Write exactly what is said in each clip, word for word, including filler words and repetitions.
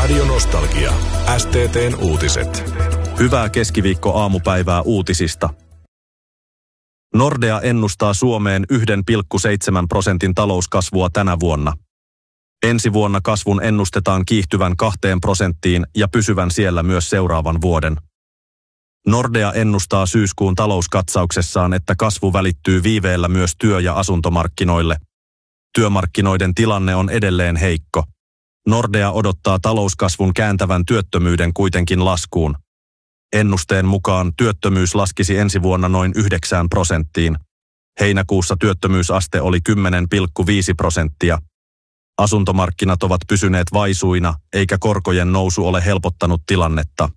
Radio Nostalgia. S T T:n uutiset. Hyvää keskiviikko-aamupäivää uutisista. Nordea ennustaa Suomeen yksi pilkku seitsemän prosentin talouskasvua tänä vuonna. Ensi vuonna kasvun ennustetaan kiihtyvän kahteen prosenttiin ja pysyvän siellä myös seuraavan vuoden. Nordea ennustaa syyskuun talouskatsauksessaan, että kasvu välittyy viiveellä myös työ- ja asuntomarkkinoille. Työmarkkinoiden tilanne on edelleen heikko. Nordea odottaa talouskasvun kääntävän työttömyyden kuitenkin laskuun. Ennusteen mukaan työttömyys laskisi ensi vuonna noin yhdeksään prosenttiin. Heinäkuussa työttömyysaste oli kymmenen pilkku viisi prosenttia. Asuntomarkkinat ovat pysyneet vaisuina, eikä korkojen nousu ole helpottanut tilannetta.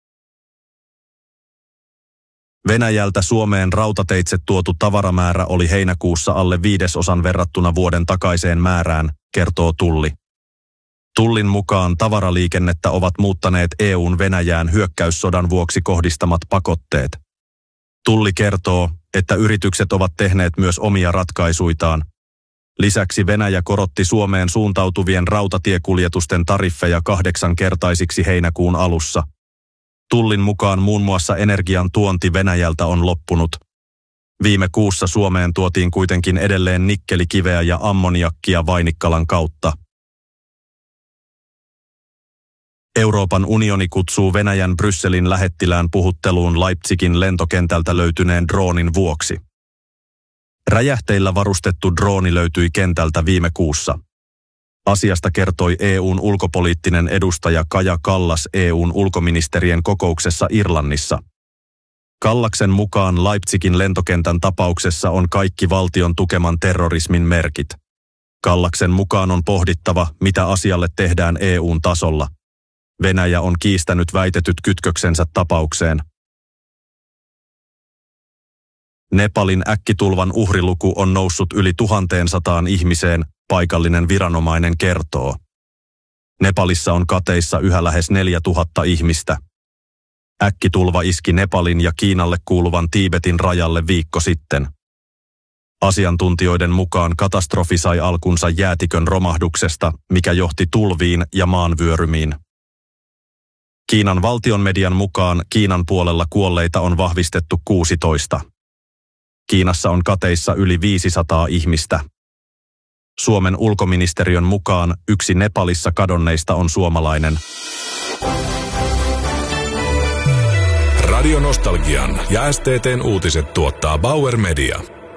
Venäjältä Suomeen rautateitse tuotu tavaramäärä oli heinäkuussa alle viidesosan verrattuna vuoden takaiseen määrään, kertoo Tulli. Tullin mukaan tavaraliikennettä ovat muuttaneet E U:n Venäjään hyökkäyssodan vuoksi kohdistamat pakotteet. Tulli kertoo, että yritykset ovat tehneet myös omia ratkaisuitaan. Lisäksi Venäjä korotti Suomeen suuntautuvien rautatiekuljetusten tariffeja kahdeksankertaisiksi heinäkuun alussa. Tullin mukaan muun muassa energian tuonti Venäjältä on loppunut. Viime kuussa Suomeen tuotiin kuitenkin edelleen nikkelikiveä ja ammoniakkia Vainikkalan kautta. Euroopan unioni kutsuu Venäjän Brysselin lähettilään puhutteluun Leipzigin lentokentältä löytyneen droonin vuoksi. Räjähteillä varustettu drooni löytyi kentältä viime kuussa. Asiasta kertoi E U:n ulkopoliittinen edustaja Kaja Kallas E U:n ulkoministerien kokouksessa Irlannissa. Kallaksen mukaan Leipzigin lentokentän tapauksessa on kaikki valtion tukeman terrorismin merkit. Kallaksen mukaan on pohdittava, mitä asialle tehdään E U:n tasolla. Venäjä on kiistänyt väitetyt kytköksensä tapaukseen. Nepalin äkkitulvan uhriluku on noussut yli tuhanteen sataan ihmiseen, paikallinen viranomainen kertoo. Nepalissa on kateissa yhä lähes neljätuhatta ihmistä. Äkkitulva iski Nepalin ja Kiinalle kuuluvan Tiibetin rajalle viikko sitten. Asiantuntijoiden mukaan katastrofi sai alkunsa jäätikön romahduksesta, mikä johti tulviin ja maanvyörymiin. Kiinan valtionmedian mukaan Kiinan puolella kuolleita on vahvistettu kuusitoista. Kiinassa on kateissa yli viisisataa ihmistä. Suomen ulkoministeriön mukaan yksi Nepalissa kadonneista on suomalainen. Radio Nostalgian ja S T T:n uutiset tuottaa Bauer Media.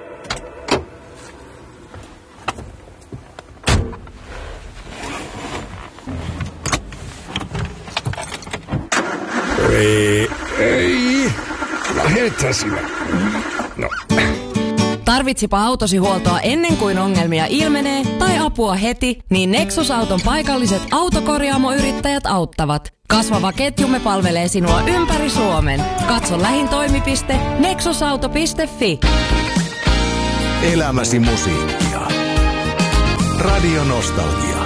Ei, ei. Lähetään sinä. No. Tarvitsipa autosi huoltoa ennen kuin ongelmia ilmenee tai apua heti, niin Nexus-auton paikalliset autokorjaamoyrittäjät auttavat. Kasvava ketjumme palvelee sinua ympäri Suomen. Katso lähin toimipiste nexusauto piste fi. Elämäsi musiikkia. Radio Nostalgia.